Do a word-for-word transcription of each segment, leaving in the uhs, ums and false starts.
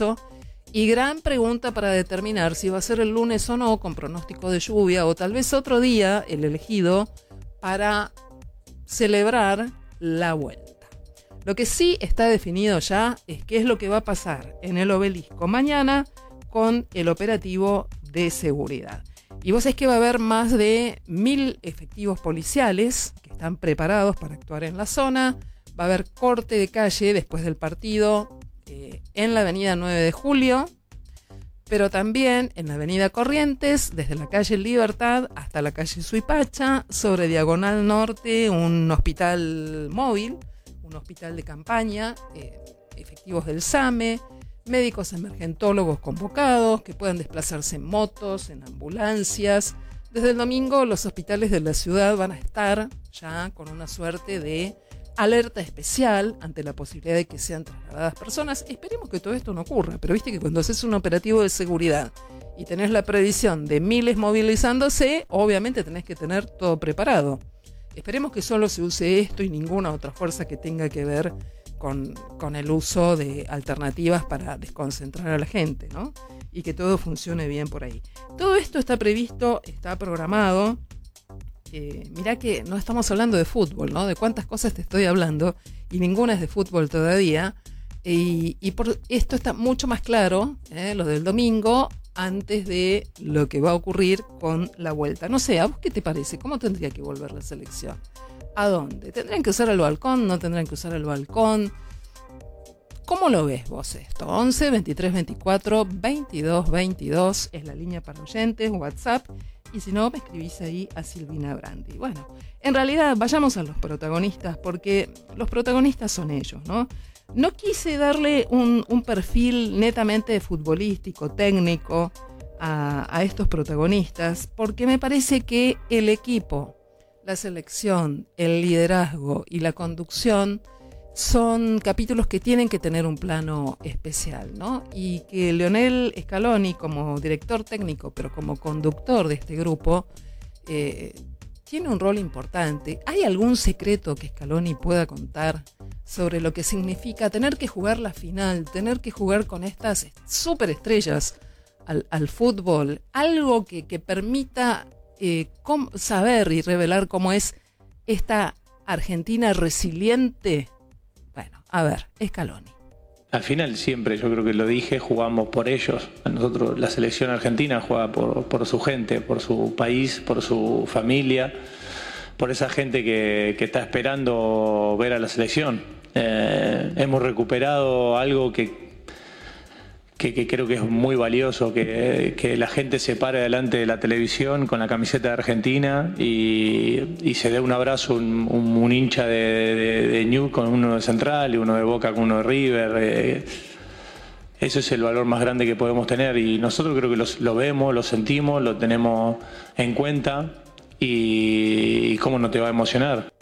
dieciocho. Y gran pregunta para determinar si va a ser el lunes o no, con pronóstico de lluvia, o tal vez otro día el elegido para celebrar la vuelta. Lo que sí está definido ya es qué es lo que va a pasar en el Obelisco mañana con el operativo de seguridad. Y vos sabés que va a haber más de mil efectivos policiales que están preparados para actuar en la zona. Va a haber corte de calle después del partido eh, en la avenida nueve de julio, pero también en la avenida Corrientes, desde la calle Libertad hasta la calle Suipacha, sobre Diagonal Norte, un hospital móvil, un hospital de campaña, eh, efectivos del SAME, médicos emergentólogos convocados que puedan desplazarse en motos, en ambulancias. Desde el domingo los hospitales de la ciudad van a estar ya con una suerte de alerta especial ante la posibilidad de que sean trasladadas personas. Esperemos que todo esto no ocurra, pero viste que cuando haces un operativo de seguridad y tenés la previsión de miles movilizándose, obviamente tenés que tener todo preparado. Esperemos que solo se use esto y ninguna otra fuerza que tenga que ver con, con el uso de alternativas para desconcentrar a la gente, ¿no? Y que todo funcione bien por ahí. Todo esto está previsto, está programado. Eh, mirá que no estamos hablando de fútbol, ¿no? De cuántas cosas te estoy hablando y ninguna es de fútbol todavía. Y, y por esto está mucho más claro, ¿eh? Lo del domingo, antes de lo que va a ocurrir con la vuelta. No sé, ¿a vos qué te parece? ¿Cómo tendría que volver la selección? ¿A dónde? ¿Tendrían que usar el balcón? ¿No tendrían que usar el balcón? ¿Cómo lo ves vos esto? once, veintitrés, veinticuatro, veintidós, veintidós es la línea para oyentes, WhatsApp. Y si no, me escribís ahí a Silvina Brandi. Bueno, en realidad vayamos a los protagonistas, porque los protagonistas son ellos, ¿no? No quise darle un, un perfil netamente futbolístico, técnico a, a estos protagonistas, porque me parece que el equipo, la selección, el liderazgo y la conducción son capítulos que tienen que tener un plano especial, ¿no? Y que Lionel Scaloni, como director técnico, pero como conductor de este grupo, eh, tiene un rol importante. ¿Hay algún secreto que Scaloni pueda contar sobre lo que significa tener que jugar la final, tener que jugar con estas superestrellas al, al fútbol? Algo que, que permita eh, cómo, saber y revelar cómo es esta Argentina resiliente. Bueno, a ver, Scaloni. Al final siempre, yo creo que lo dije, jugamos por ellos. A nosotros, la selección argentina juega por, por su gente, por su país, por su familia, por esa gente que, que está esperando ver a la selección. Eh, hemos recuperado algo que, que, que creo que es muy valioso, que, que la gente se pare delante de la televisión con la camiseta de Argentina y, y se dé un abrazo, un, un, un hincha de, de, de Newell's con uno de Central y uno de Boca con uno de River. Eh, eso es el valor más grande que podemos tener y nosotros creo que los, lo vemos, lo sentimos, lo tenemos en cuenta y, y cómo no te va a emocionar.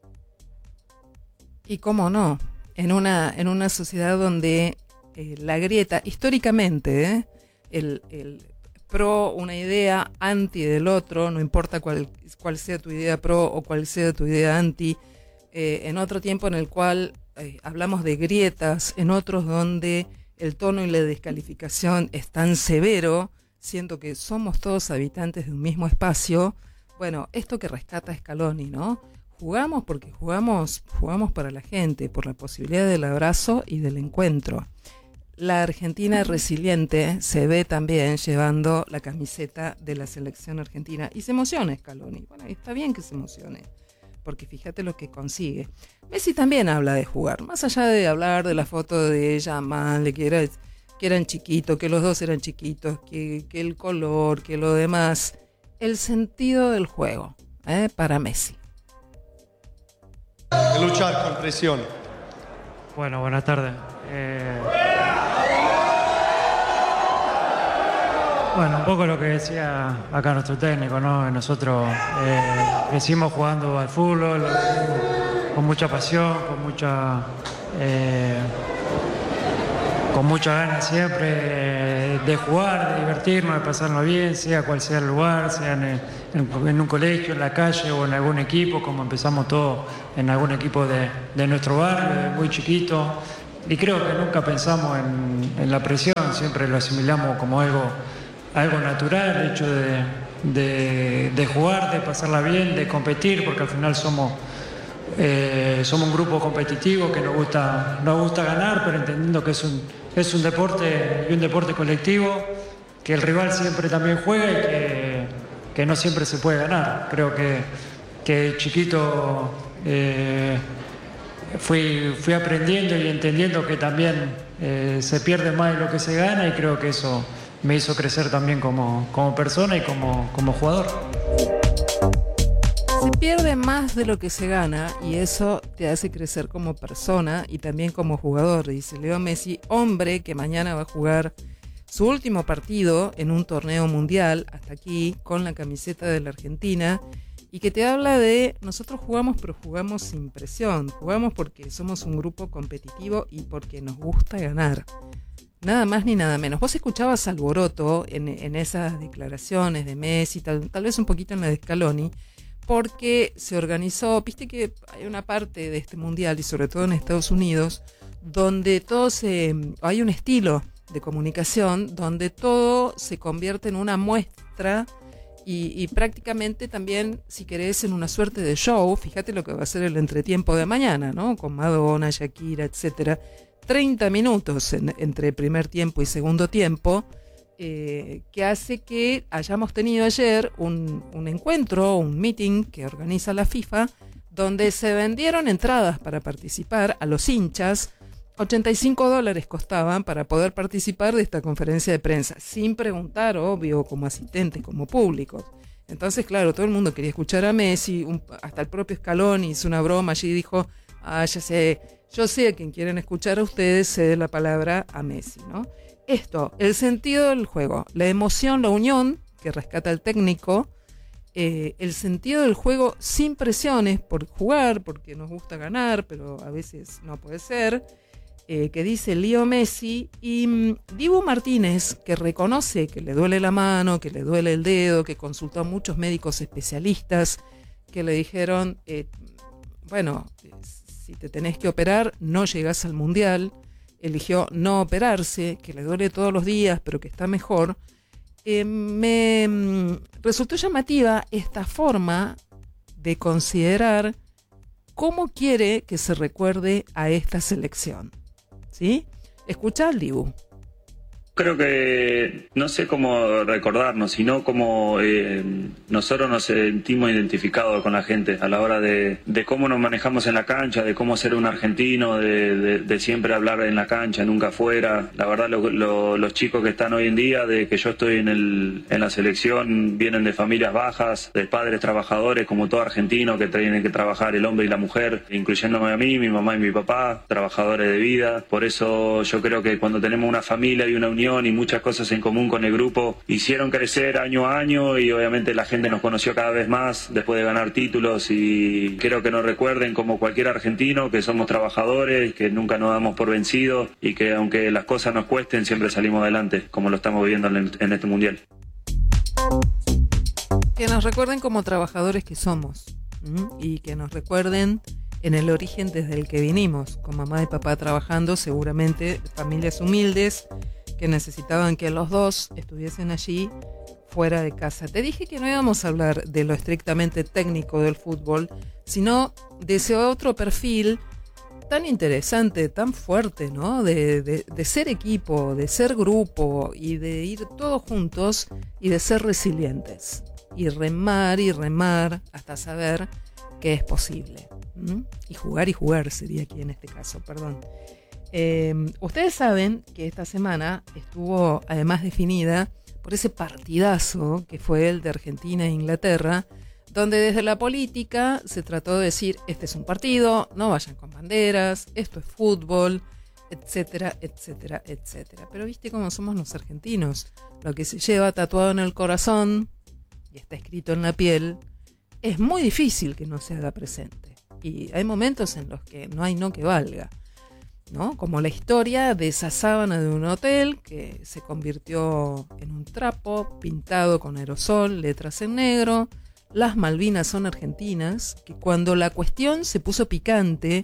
Y cómo no, en una, en una sociedad donde Eh, la grieta, históricamente, ¿eh? el, el pro una idea, anti del otro, no importa cuál, cuál sea tu idea pro o cuál sea tu idea anti, eh, en otro tiempo en el cual eh, hablamos de grietas, en otros donde el tono y la descalificación es tan severo, siento que somos todos habitantes de un mismo espacio. Bueno, esto que rescata Scaloni, ¿no? Jugamos porque jugamos, jugamos para la gente, por la posibilidad del abrazo y del encuentro. La Argentina resiliente se ve también llevando la camiseta de la selección argentina y se emociona Scaloni. Bueno, está bien que se emocione, porque fíjate lo que consigue. Messi también habla de jugar, más allá de hablar de la foto de Yamal, de que, era, que eran chiquitos, que los dos eran chiquitos, que, que el color, que lo demás, el sentido del juego, ¿eh? Para Messi. Luchar con presión. Bueno, buenas tardes. Eh... Bueno, un poco lo que decía acá nuestro técnico, ¿no? Nosotros eh, crecimos jugando al fútbol, con mucha pasión, con mucha, eh, con mucha ganas siempre de jugar, de divertirnos, de pasarlo bien, sea cual sea el lugar, sea en, en, en un colegio, en la calle o en algún equipo, como empezamos todos en algún equipo de, de nuestro barrio, muy chiquito. y creo que nunca pensamos en, en la presión, siempre lo asimilamos como algo, algo natural, el hecho de, de, de jugar, de pasarla bien, de competir, porque al final somos, eh, somos un grupo competitivo que nos gusta, nos gusta ganar, pero entendiendo que es un, es un deporte y un deporte colectivo, que el rival siempre también juega y que, que no siempre se puede ganar. Creo que, que chiquito eh, fui, fui aprendiendo y entendiendo que también eh, se pierde más de lo que se gana, y creo que eso me hizo crecer también como, como persona y como, como jugador. Se pierde más de lo que se gana, y eso te hace crecer como persona y también como jugador, dice Leo Messi, hombre que mañana va a jugar su último partido en un torneo mundial, hasta aquí, con la camiseta de la Argentina, y que te habla de nosotros jugamos, pero jugamos sin presión, jugamos porque somos un grupo competitivo y porque nos gusta ganar. Nada más ni nada menos. Vos escuchabas alboroto en, en esas declaraciones de Messi, tal, tal vez un poquito en la de Scaloni, porque se organizó, viste que hay una parte de este mundial, y sobre todo en Estados Unidos, donde todo se, hay un estilo de comunicación donde todo se convierte en una muestra y, y prácticamente también, si querés, en una suerte de show. Fíjate lo que va a ser el entretiempo de mañana, ¿no? Con Madonna, Shakira, etcétera. treinta minutos en, entre primer tiempo y segundo tiempo, eh, que hace que hayamos tenido ayer un, un encuentro, un meeting que organiza la FIFA, donde se vendieron entradas para participar a los hinchas. ochenta y cinco dólares costaban para poder participar de esta conferencia de prensa, sin preguntar, obvio, como asistentes, como públicos. Entonces, claro, todo el mundo quería escuchar a Messi, un, hasta el propio Scaloni hizo una broma allí y dijo, ah, ya sé, yo sé a quien quieren escuchar a ustedes, cede la palabra a Messi, ¿no? Esto, el sentido del juego, la emoción, la unión que rescata el técnico, eh, el sentido del juego sin presiones por jugar, porque nos gusta ganar, pero a veces no puede ser, Eh, que dice Leo Messi, y mm, Dibu Martínez, que reconoce que le duele la mano, que le duele el dedo, que consultó a muchos médicos especialistas que le dijeron, eh, bueno, eh, si te tenés que operar, no llegás al Mundial. Eligió no operarse, que le duele todos los días, pero que está mejor. Eh, me mm, resultó llamativa esta forma de considerar cómo quiere que se recuerde a esta selección. ¿Sí? Escucha al Dibu. Creo que no sé cómo recordarnos, sino cómo eh, nosotros nos sentimos identificados con la gente a la hora de, de cómo nos manejamos en la cancha, de cómo ser un argentino, de, de, de siempre hablar en la cancha, nunca afuera. La verdad, lo, lo, los chicos que están hoy en día, de que yo estoy en, el, en la selección, vienen de familias bajas, de padres trabajadores, como todo argentino, que tienen que trabajar el hombre y la mujer, incluyéndome a mí, mi mamá y mi papá, trabajadores de vida. Por eso yo creo que cuando tenemos una familia y una unión y muchas cosas en común con el grupo, hicieron crecer año a año, y obviamente la gente nos conoció cada vez más después de ganar títulos, y quiero que nos recuerden como cualquier argentino que somos trabajadores, que nunca nos damos por vencidos y que aunque las cosas nos cuesten siempre salimos adelante, como lo estamos viviendo en, en este mundial. Que nos recuerden como trabajadores que somos, ¿m? Y que nos recuerden en el origen desde el que vinimos, con mamá y papá trabajando, seguramente familias humildes que necesitaban que los dos estuviesen allí fuera de casa. Te dije que no íbamos a hablar de lo estrictamente técnico del fútbol, sino de ese otro perfil tan interesante, tan fuerte, ¿no? De, de, de ser equipo, de ser grupo y de ir todos juntos y de ser resilientes. Y remar y remar hasta saber que es posible. ¿Mm? Y jugar y jugar sería aquí en este caso, perdón. Eh, ustedes saben que esta semana estuvo además definida por ese partidazo que fue el de Argentina e Inglaterra, donde desde la política se trató de decir, este es un partido, no vayan con banderas, esto es fútbol, etcétera, etcétera, etcétera. Pero viste cómo somos los argentinos, lo que se lleva tatuado en el corazón y está escrito en la piel, es muy difícil que no se haga presente. Y hay momentos en los que no hay no que valga, ¿no? Como la historia de esa sábana de un hotel que se convirtió en un trapo pintado con aerosol, letras en negro. Las Malvinas son argentinas, que cuando la cuestión se puso picante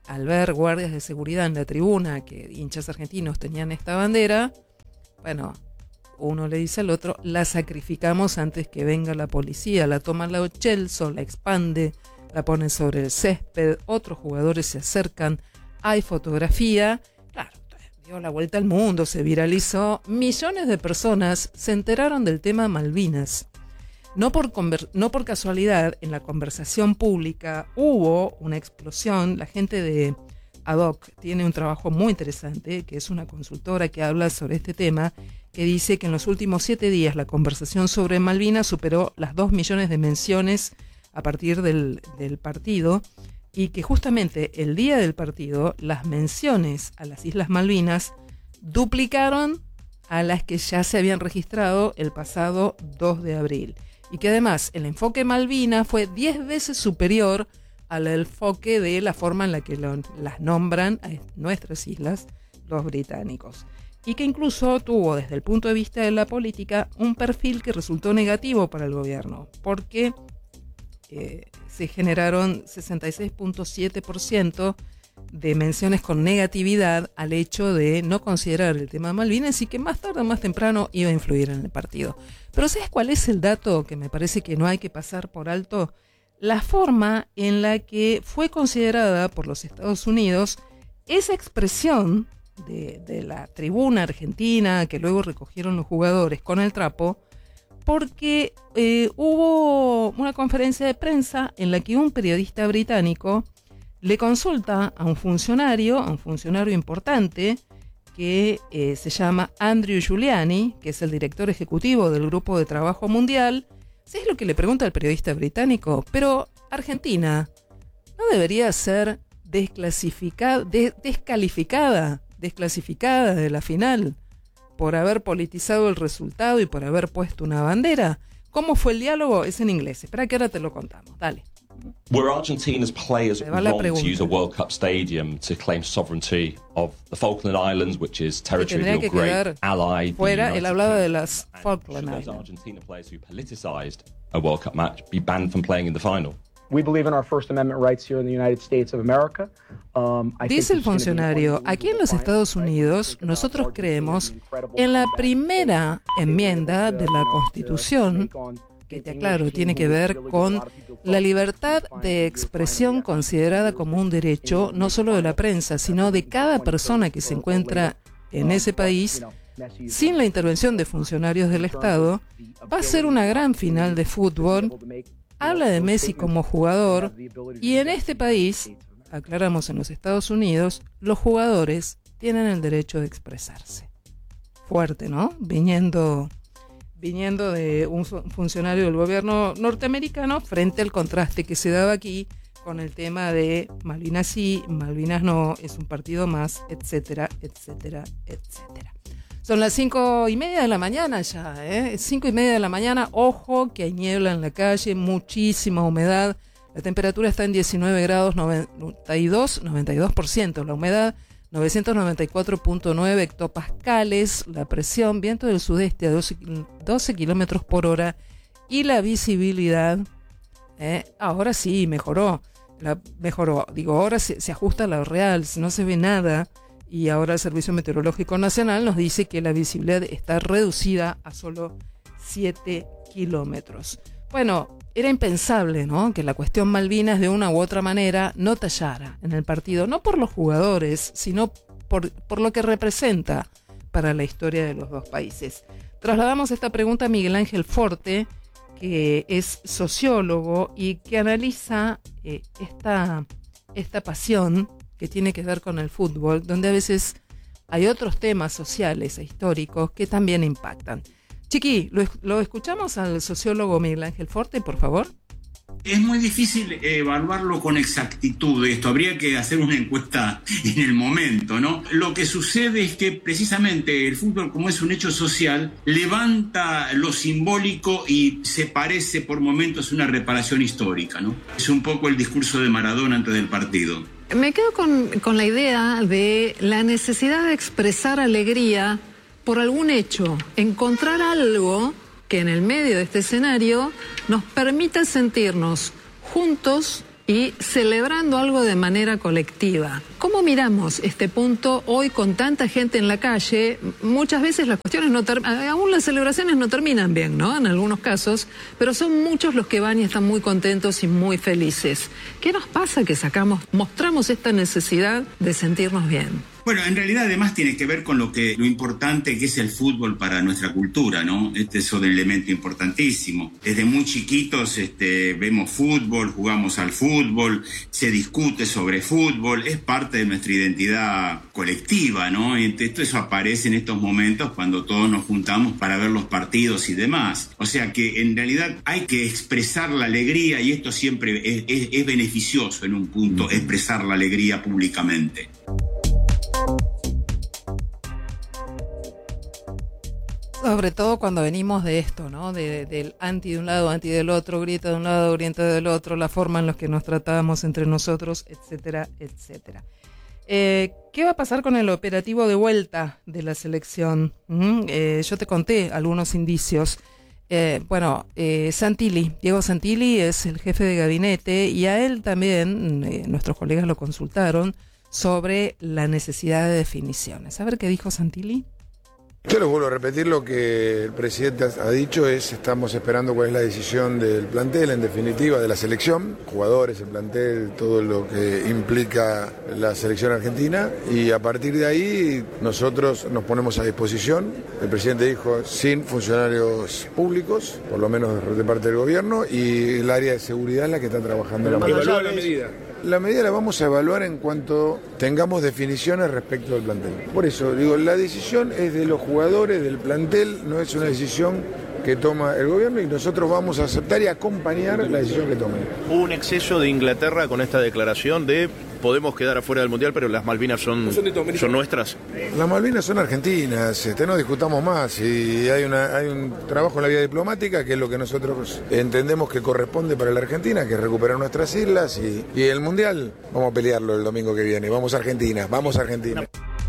al ver guardias de seguridad en la tribuna que hinchas argentinos tenían esta bandera, bueno, uno le dice al otro, la sacrificamos antes que venga la policía, la toma la Chelsea, la expande, la pone sobre el césped, otros jugadores se acercan, hay fotografía, claro, dio la vuelta al mundo, se viralizó, millones de personas se enteraron del tema Malvinas. No por, conver- no por casualidad, en la conversación pública hubo una explosión. La gente de Ad Hoc tiene un trabajo muy interesante, que es una consultora que habla sobre este tema, que dice que en los últimos siete días la conversación sobre Malvinas superó las dos millones de menciones a partir del, del partido, y que justamente el día del partido las menciones a las Islas Malvinas duplicaron a las que ya se habían registrado el pasado dos de abril. Y que además el enfoque Malvina fue diez veces superior al enfoque de la forma en la que lo, las nombran a nuestras islas los británicos. Y que incluso tuvo, desde el punto de vista de la política, un perfil que resultó negativo para el gobierno, porque eh, se generaron sesenta y seis punto siete por ciento de menciones con negatividad al hecho de no considerar el tema Malvinas, y que más tarde o más temprano iba a influir en el partido. Pero ¿sabes cuál es el dato que me parece que no hay que pasar por alto? La forma en la que fue considerada por los Estados Unidos esa expresión de, de la tribuna argentina que luego recogieron los jugadores con el trapo, porque eh, hubo una conferencia de prensa en la que un periodista británico le consulta a un funcionario, a un funcionario importante, que eh, se llama Andrew Giuliani, que es el director ejecutivo del Grupo de Trabajo Mundial. ¿Sabes lo que le pregunta al periodista británico? Pero Argentina no debería ser desclasificada, des- descalificada, desclasificada de la final por haber politizado el resultado y por haber puesto una bandera. ¿Cómo fue el diálogo? Es en inglés. Espera que ahora te lo contamos. Dale. Were Argentina's players wrong to use a World Cup stadium to claim sovereignty of the Falkland Islands, which is territory of your great ally? Fuera, él hablaba de las Falkland Islands. Islands. Argentina players who politicized a World Cup match be banned from playing in the final? We believe in our First Amendment rights here in the United States of America. Um, I Dice el funcionario, aquí en los Estados Unidos nosotros creemos en la primera enmienda de la Constitución, que te aclaro, tiene que ver con la libertad de expresión considerada como un derecho, no solo de la prensa, sino de cada persona que se encuentra en ese país. Sin la intervención de funcionarios del Estado, va a ser una gran final de fútbol. Habla de Messi como jugador, y en este país, aclaramos en los Estados Unidos, los jugadores tienen el derecho de expresarse. Fuerte, ¿no? Viniendo... viniendo de un funcionario del gobierno norteamericano, frente al contraste que se daba aquí con el tema de Malvinas sí, Malvinas no, es un partido más, etcétera, etcétera, etcétera. Son las cinco y media de la mañana ya, ¿eh? Cinco y media de la mañana, ojo que hay niebla en la calle, muchísima humedad, la temperatura está en diecinueve grados, noventa y dos por ciento, la humedad novecientos noventa y cuatro punto nueve hectopascales, la presión, viento del sudeste a doce, doce kilómetros por hora, y la visibilidad, eh, ahora sí, mejoró, la, mejoró, digo, ahora se, se ajusta a lo real, no se ve nada, y ahora el Servicio Meteorológico Nacional nos dice que la visibilidad está reducida a solo siete kilómetros. Bueno, era impensable, ¿no?, que la cuestión Malvinas de una u otra manera no tallara en el partido, no por los jugadores, sino por, por lo que representa para la historia de los dos países. Trasladamos esta pregunta a Miguel Ángel Forte, que es sociólogo y que analiza eh, esta, esta pasión que tiene que ver con el fútbol, donde a veces hay otros temas sociales e históricos que también impactan. Chiqui, ¿lo, lo escuchamos al sociólogo Miguel Ángel Forte, por favor? Es muy difícil evaluarlo con exactitud esto, habría que hacer una encuesta en el momento, ¿no? Lo que sucede es que precisamente el fútbol, como es un hecho social, levanta lo simbólico y se parece por momentos a una reparación histórica, ¿no? Es un poco el discurso de Maradona antes del partido. Me quedo con, con la idea de la necesidad de expresar alegría por algún hecho, encontrar algo que en el medio de este escenario nos permita sentirnos juntos y y celebrando algo de manera colectiva. ¿Cómo miramos este punto hoy con tanta gente en la calle? Muchas veces las cuestiones no terminan, aún las celebraciones no terminan bien, ¿no? En algunos casos, pero son muchos los que van y están muy contentos y muy felices. ¿Qué nos pasa que sacamos, mostramos esta necesidad de sentirnos bien? Bueno, en realidad además tiene que ver con lo que lo importante que es el fútbol para nuestra cultura, ¿no? Este es un elemento importantísimo. Desde muy chiquitos este, vemos fútbol, jugamos al fútbol, se discute sobre fútbol, es parte de nuestra identidad colectiva, ¿no? Y esto eso aparece en estos momentos cuando todos nos juntamos para ver los partidos y demás. O sea que en realidad hay que expresar la alegría y esto siempre es, es, es beneficioso en un punto, expresar la alegría públicamente. Sobre todo cuando venimos de esto, ¿no? De, del anti de un lado, anti del otro, grieta de un lado, grieta del otro, la forma en la que nos tratábamos entre nosotros, etcétera, etcétera. Eh, ¿Qué va a pasar con el operativo de vuelta de la selección? ¿Mm? Eh, yo te conté algunos indicios. Eh, bueno, eh, Santilli, Diego Santilli es el jefe de gabinete y a él también, eh, nuestros colegas lo consultaron sobre la necesidad de definiciones. A ver qué dijo Santilli. Yo les vuelvo a repetir lo que el presidente ha dicho, es estamos esperando cuál es la decisión del plantel, en definitiva, de la selección, jugadores, el plantel, todo lo que implica la selección argentina, y a partir de ahí nosotros nos ponemos a disposición. El presidente dijo sin funcionarios públicos, por lo menos de parte del gobierno, y el área de seguridad es la que está trabajando en la medida. la medida. La medida la vamos a evaluar en cuanto tengamos definiciones respecto del plantel. Por eso, digo, la decisión es de los jugadores, del plantel, no es una decisión que toma el gobierno y nosotros vamos a aceptar y acompañar la decisión que tomen. Hubo un exceso de Inglaterra con esta declaración de podemos quedar afuera del Mundial, pero las Malvinas son, son, son nuestras. Las Malvinas son argentinas, este, no discutamos más. Y hay, una, hay un trabajo en la vía diplomática que es lo que nosotros entendemos que corresponde para la Argentina, que es recuperar nuestras islas y, y el Mundial vamos a pelearlo el domingo que viene. Vamos a Argentina, vamos a Argentina.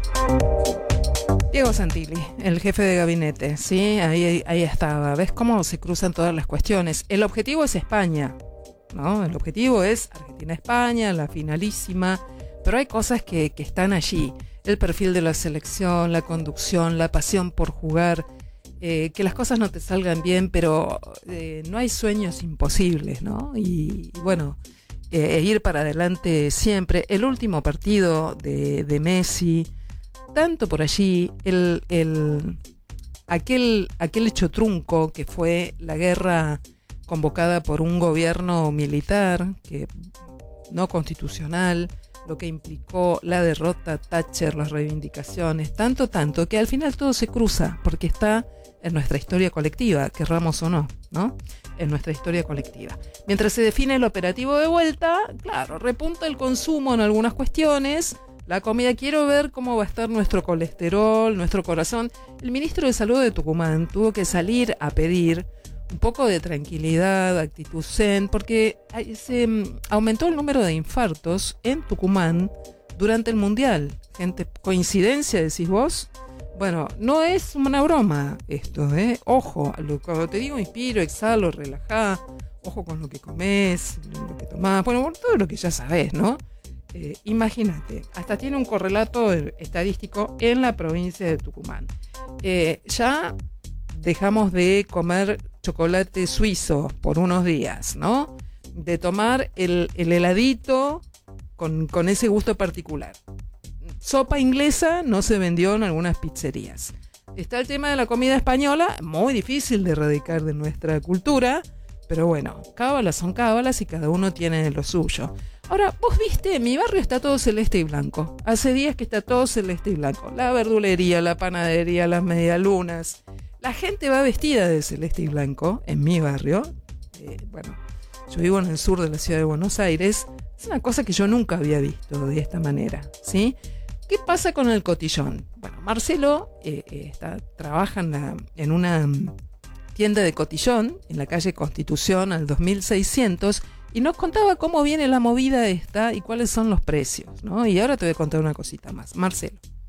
Diego Santilli, el jefe de gabinete, sí, ahí, ahí estaba. ¿Ves cómo se cruzan todas las cuestiones? El objetivo es España, ¿no? El objetivo es Argentina-España, la finalísima, pero hay cosas que, que están allí. El perfil de la selección, la conducción, la pasión por jugar, eh, que las cosas no te salgan bien, pero eh, no hay sueños imposibles, ¿no? Y, y bueno, eh, ir para adelante siempre. El último partido de, de Messi, tanto por allí, el, el, aquel, aquel hecho trunco que fue la guerra convocada por un gobierno militar, que no constitucional, lo que implicó la derrota, Thatcher, las reivindicaciones, tanto, tanto, que al final todo se cruza, porque está en nuestra historia colectiva, querramos o no, ¿no? En nuestra historia colectiva. Mientras se define el operativo de vuelta, claro, repunta el consumo en algunas cuestiones, la comida, quiero ver cómo va a estar nuestro colesterol, nuestro corazón. El ministro de Salud de Tucumán tuvo que salir a pedir un poco de tranquilidad, actitud zen, porque se aumentó el número de infartos en Tucumán durante el Mundial. Gente, ¿coincidencia decís vos? Bueno, no es una broma esto, ¿eh? Ojo, cuando te digo inspiro, exhalo, relajá, ojo con lo que comes, lo que tomás, bueno, todo lo que ya sabés, ¿no? Eh, imagínate, hasta tiene un correlato estadístico en la provincia de Tucumán. Eh, ya dejamos de comer chocolate suizo por unos días, ¿no? De tomar el, el heladito con, con ese gusto particular. Sopa inglesa no se vendió en algunas pizzerías. Está el tema de la comida española, muy difícil de erradicar de nuestra cultura, pero bueno, cábalas son cábalas y cada uno tiene lo suyo. Ahora, vos viste, mi barrio está todo celeste y blanco. Hace días que está todo celeste y blanco. La verdulería, la panadería, las medialunas. La gente va vestida de celeste y blanco en mi barrio. Eh, bueno, yo vivo en el sur de la ciudad de Buenos Aires. Es una cosa que yo nunca había visto de esta manera, ¿sí? ¿Qué pasa con el cotillón? Bueno, Marcelo eh, eh, está, trabaja en, la, en una tienda de cotillón en la calle Constitución al dos mil seiscientos y nos contaba cómo viene la movida esta y cuáles son los precios, ¿no? Y ahora te voy a contar una cosita más. Marcelo.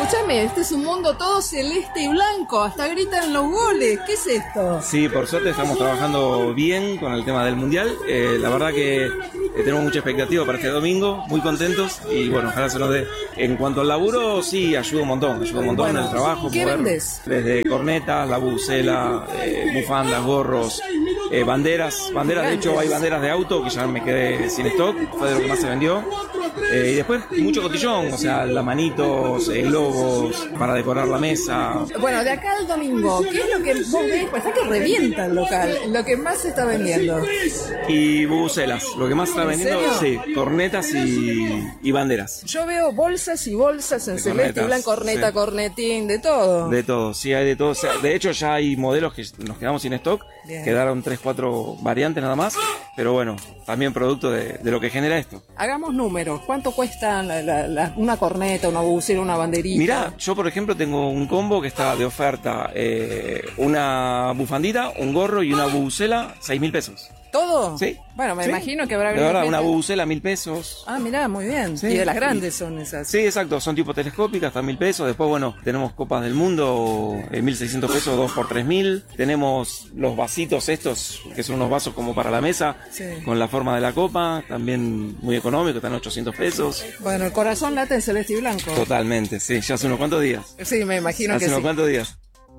Escúchame, este es un mundo todo celeste y blanco, hasta gritan los goles. ¿Qué es esto? Sí, por suerte estamos trabajando bien con el tema del Mundial. Eh, la verdad que eh, tenemos mucha expectativa para este domingo, muy contentos y bueno, ojalá se nos dé. En cuanto al laburo, sí, ayuda un montón, ayuda un montón bueno, en el trabajo. ¿Qué mover, vendes? Desde cornetas, la bucela, eh, bufandas, gorros, eh, banderas. Banderas, de hecho hay banderas de auto que ya me quedé sin stock, fue de lo que más se vendió. Eh, y después mucho cotillón, o sea, lamanitos, eh, globos para decorar la mesa. Bueno, de acá al domingo, ¿qué es lo que vos ves? Pues está que revienta el local, lo que más se está vendiendo. Y bubucelas, lo que más se está vendiendo, sí, cornetas y, y banderas. Yo veo bolsas y bolsas en celeste y blanco, corneta, sí. Cornetín, de todo. De todo, sí, hay de todo. O sea, de hecho ya hay modelos que nos quedamos sin stock, bien. Quedaron tres, cuatro variantes nada más, pero bueno, también producto de, de lo que genera esto. Hagamos números, ¿cuánto cuesta la, la, la, una corneta, una bubucela, una banderita? Mirá, yo por ejemplo tengo un combo que está de oferta, eh, una bufandita, un gorro y una bubucela, seis mil pesos. ¿Todo? Sí. Bueno, me sí. imagino que habrá... De verdad, una bubucela, mil pesos. Ah, mirá, muy bien. Sí. Y de las grandes son esas. Sí, exacto. Son tipo telescópicas, hasta mil pesos. Después, bueno, tenemos copas del mundo, eh, mil seiscientos pesos, dos por tres mil. Tenemos los vasitos estos, que son unos vasos como para la mesa, sí. Con la forma de la copa. También muy económico, están ochocientos pesos. Bueno, el corazón late en celeste y blanco. Totalmente, sí. Ya hace unos cuantos días. Sí, me imagino hace que sí. Hace unos cuantos días.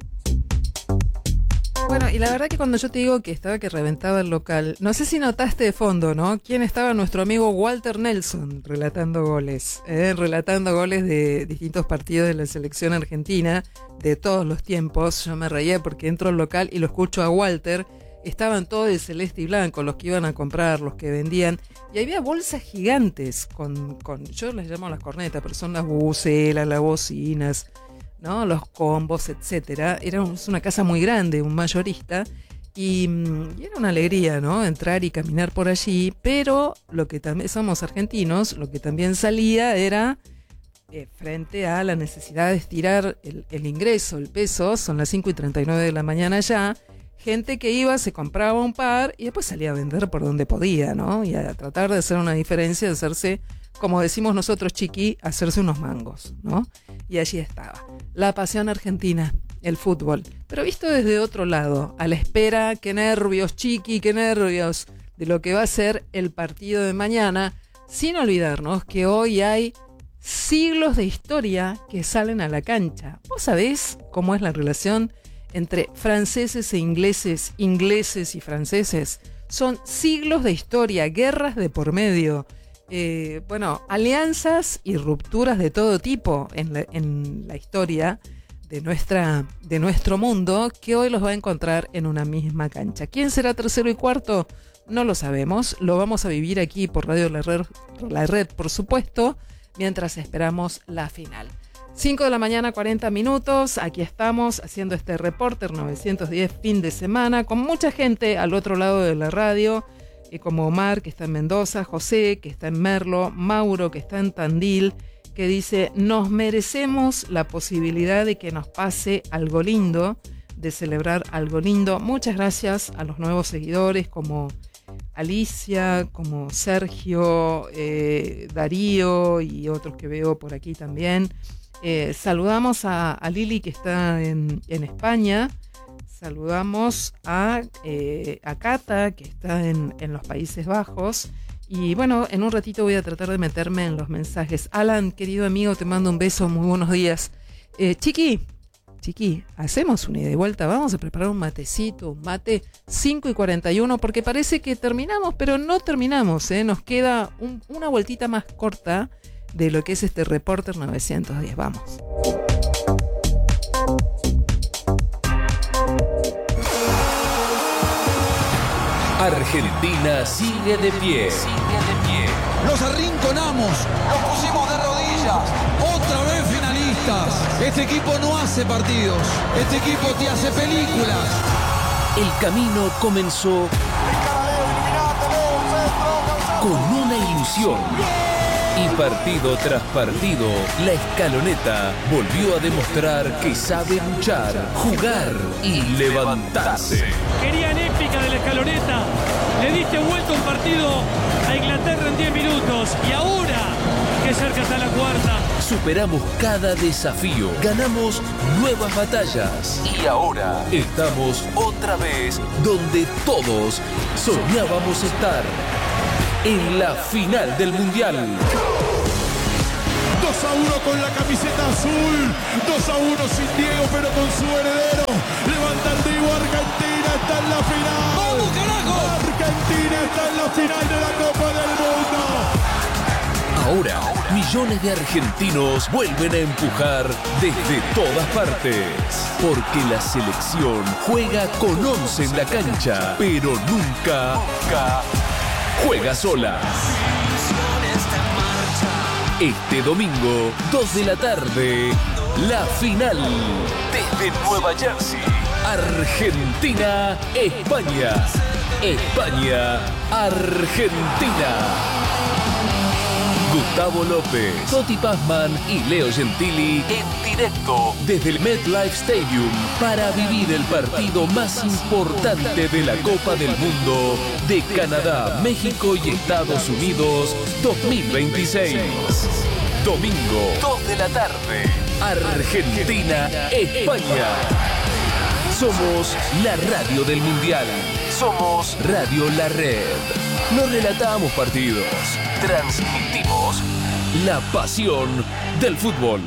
Bueno, y la verdad que cuando yo te digo que estaba que reventaba el local, no sé si notaste de fondo, ¿no? ¿Quién estaba? Nuestro amigo Walter Nelson relatando goles, ¿eh? Relatando goles de distintos partidos de la selección argentina de todos los tiempos. Yo me reía porque entro al local y lo escucho a Walter. Estaban todos de celeste y blanco, los que iban a comprar, los que vendían. Y había bolsas gigantes con, con yo les llamo las cornetas, pero son las bubucelas, las bocinas, ¿no? Los combos, etcétera. Era una casa muy grande, un mayorista, y, y era una alegría, ¿no? Entrar y caminar por allí, pero lo que también somos argentinos, lo que también salía era eh, frente a la necesidad de estirar el, el ingreso, el peso. Son las cinco y treinta y nueve de la mañana ya. Gente que iba, se compraba un par y después salía a vender por donde podía, ¿no? Y a tratar de hacer una diferencia, de hacerse, como decimos nosotros, chiqui, hacerse unos mangos, ¿no? Y allí estaba. La pasión argentina, el fútbol. Pero visto desde otro lado, a la espera, qué nervios, chiqui, qué nervios, de lo que va a ser el partido de mañana, sin olvidarnos que hoy hay siglos de historia que salen a la cancha. ¿Vos sabés cómo es la relación entre franceses e ingleses, ingleses y franceses? Son siglos de historia, guerras de por medio, eh, bueno, alianzas y rupturas de todo tipo en la, en la historia de, nuestra, de nuestro mundo, que hoy los va a encontrar en una misma cancha. ¿Quién será tercero y cuarto? No lo sabemos, lo vamos a vivir aquí por Radio La Red, La Red, por supuesto, mientras esperamos la final. cinco de la mañana, cuarenta minutos, aquí estamos haciendo este Reporter novecientos diez fin de semana, con mucha gente al otro lado de la radio, eh, como Omar, que está en Mendoza, José, que está en Merlo, Mauro, que está en Tandil, que dice, nos merecemos la posibilidad de que nos pase algo lindo, de celebrar algo lindo. Muchas gracias a los nuevos seguidores, como Alicia, como Sergio, eh, Darío y otros que veo por aquí también. Eh, saludamos a, a Lili, que está en, en España. Saludamos a, eh, a Cata, que está en, en los Países Bajos. Y bueno, en un ratito voy a tratar de meterme en los mensajes. Alan, querido amigo, te mando un beso, muy buenos días. Eh, Chiqui, Chiqui, hacemos una ida y vuelta, vamos a preparar un matecito, un mate, cinco y cuarenta y uno, porque parece que terminamos, pero no terminamos, ¿eh? Nos queda un, una vueltita más corta de lo que es este Reporter novecientos diez. Vamos. Argentina sigue de pie. Sigue de pie. Los arrinconamos, los pusimos de rodillas. Otra vez finalistas. Este equipo no hace partidos. Este equipo te hace películas. El camino comenzó con una ilusión. Y partido tras partido, la Escaloneta volvió a demostrar que sabe luchar, jugar y levantarse. Querían épica de la Escaloneta. Le diste vuelta un partido a Inglaterra en diez minutos. Y ahora, que cerca está la cuarta. superamos cada desafío, ganamos nuevas batallas y ahora estamos otra vez donde todos soñábamos estar, en la final del Mundial. dos a uno con la camiseta azul, dos a uno sin Diego pero con su heredero. Levanta el Diego, Argentina está en la final. ¡Vamos, carajo! Argentina está en la final de la Copa del Mundo. Ahora, millones de argentinos vuelven a empujar desde todas partes. Porque la selección juega con once en la cancha, pero nunca, nunca juega sola. Este domingo, dos de la tarde, la final. Desde Nueva Jersey, Argentina, España. España, Argentina. Gustavo López, Toti Pazman y Leo Gentili en directo desde el MetLife Stadium para vivir el partido más importante de la Copa del Mundo de Canadá, México y Estados Unidos dos mil veintiséis. Domingo, dos de la tarde, Argentina, España. Somos la radio del Mundial. Somos Radio La Red. No relatamos partidos, transmitimos la pasión del fútbol.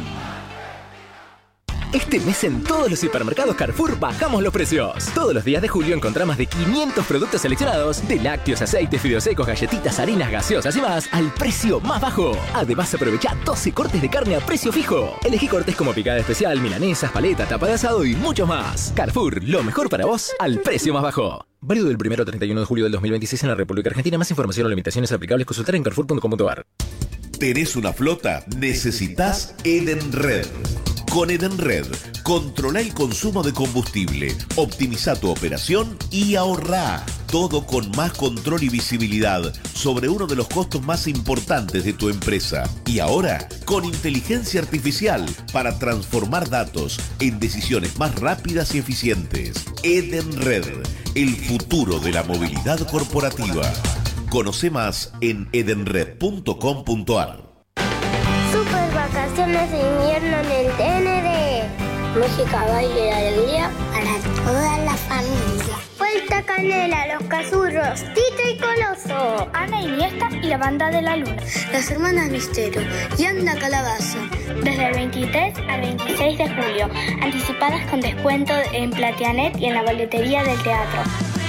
Este mes en todos los supermercados Carrefour bajamos los precios. Todos los días de julio encontrás más de quinientos productos seleccionados, de lácteos, aceites, fideos secos, galletitas, harinas, gaseosas y más, al precio más bajo. Además, aprovecha doce cortes de carne a precio fijo. Elegí cortes como picada especial, milanesas, paleta, tapa de asado y muchos más. Carrefour, lo mejor para vos, al precio más bajo. Válido del primero al treinta y uno de julio del dos mil veintiséis en la República Argentina. Más información o limitaciones aplicables consultar en carrefour punto com punto a r. ¿Tenés una flota? Necesitas Edenred. Con Edenred, controla el consumo de combustible, optimiza tu operación y ahorrá. Todo con más control y visibilidad sobre uno de los costos más importantes de tu empresa. Y ahora, con inteligencia artificial para transformar datos en decisiones más rápidas y eficientes. Edenred, el futuro de la movilidad corporativa. Conoce más en edenred punto com punto a r. Super vacaciones de invierno en el T N D. Música, baile y alegría para toda la familia. Vuelta Canela, Los Cazurros, Tito y Coloso, Ana Iniesta y la Banda de la Luna, Las Hermanas Misterio y Anda Calabaza. Desde el veintitrés al veintiséis de julio, anticipadas con descuento en Platianet y en la boletería del teatro.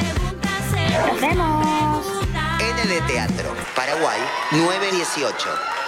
¡Nos vemos! N D Teatro, Paraguay nueve dieciocho.